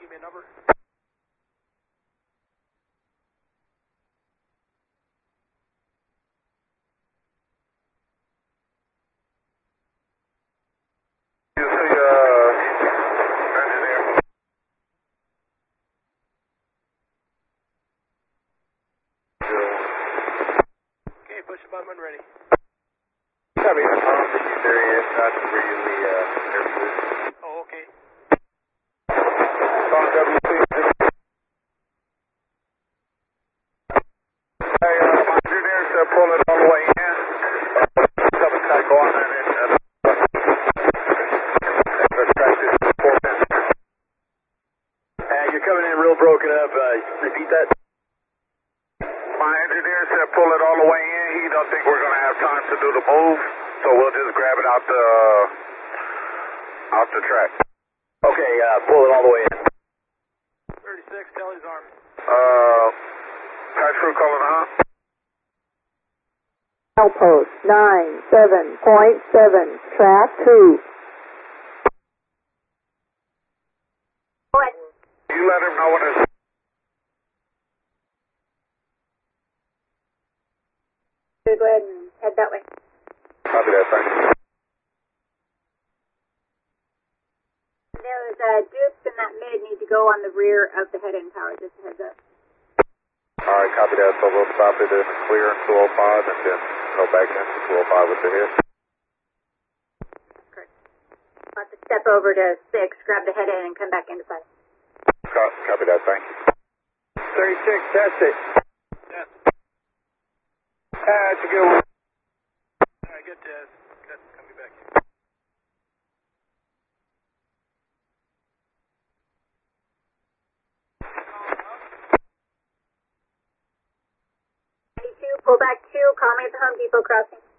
give me a number? Okay, push the button when ready. Copy. This area is not really airport. Oh, okay. Hey, engineers, pull it all the way in. Something's got to go on that end. You're coming in real broken up. Repeat that. My engineer said pull it all the way in. He don't think we're going to have time to do the move, so we'll just grab it out the track. Okay, pull it all the way in. 36, tell his arm. Patch crew calling, huh? Outpost 97.7, track 2. What? You let him know when it's... Go ahead and head that way. Copy that, thank you. Those dupes in that mid need to go on the rear of the head-end tower, just a heads up. Alright, copy that. So we'll stop it in clear in 205 and then go back into 205 with the hit. Correct. I'll have to step over to 6, grab the head-end, and come back into 5. Copy that, thank you. 36, test it. Test. That's a good one. Alright, good test. Good. Coming back here. Pull back 2, call me at the Home Depot crossing.